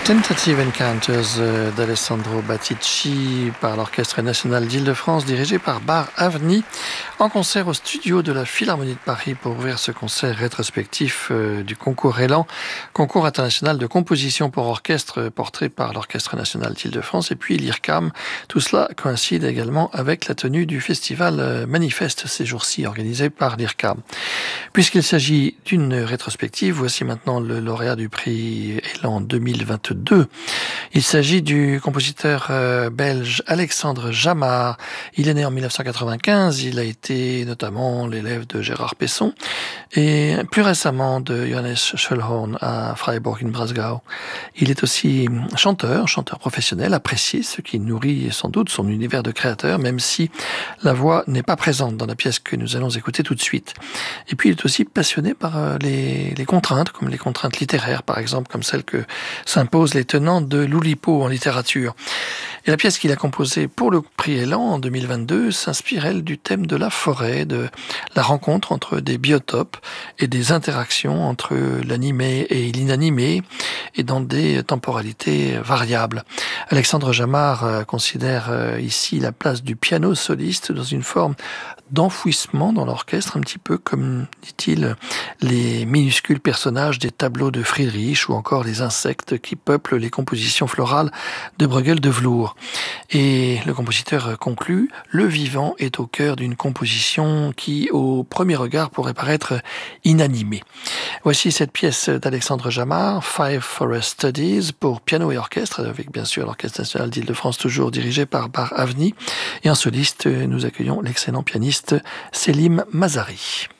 Tentative Encounters d'Alessandro Battici par l'Orchestre national d'Île-de-France dirigé par Bar Avni en concert au studio de la Philharmonie de Paris pour ouvrir ce concert rétrospectif du concours Élan, concours international de composition pour orchestre porté par l'Orchestre national d'Île-de-France et puis l'IRCAM. Tout cela coïncide également avec la tenue du festival Manifeste ces jours-ci organisé par l'IRCAM. Puisqu'il s'agit d'une rétrospective, voici maintenant le lauréat du prix Élan 2022. Il s'agit du compositeur belge Alexandre Jamard. Il est né en 1995, il a été notamment l'élève de Gérard Pesson et plus récemment de Johannes Schöllhorn à Freiburg-in-Breisgau. Il est aussi chanteur professionnel, apprécié, ce qui nourrit sans doute son univers de créateur, même si la voix n'est pas présente dans la pièce que nous allons écouter tout de suite. Et puis il est aussi passionné par les contraintes, comme les contraintes littéraires, par exemple, comme celles que s'imposent les tenants de l'Oulipo en littérature. Et la pièce qu'il a composée pour le prix Élan en 2022 s'inspire, elle, du thème de la forêt, de la rencontre entre des biotopes et des interactions entre l'animé et l'inanimé, et dans des temporalités variables. Alexandre Jamard considère ici la place du piano soliste dans une forme d'enfouissement dans l'orchestre, un petit peu comme, dit-il, les minuscules personnages des tableaux de Friedrich ou encore les insectes qui peuplent les compositions florales de Bruegel de Vloer. Et le compositeur conclut, le vivant est au cœur d'une composition qui, au premier regard, pourrait paraître inanimée. Voici cette pièce d'Alexandre Jamard, Five Forest Studies, pour piano et orchestre, avec bien sûr l'Orchestre national d'Île-de-France, toujours dirigé par Bar Avni. Et en soliste, nous accueillons l'excellent pianiste Selim Mazari.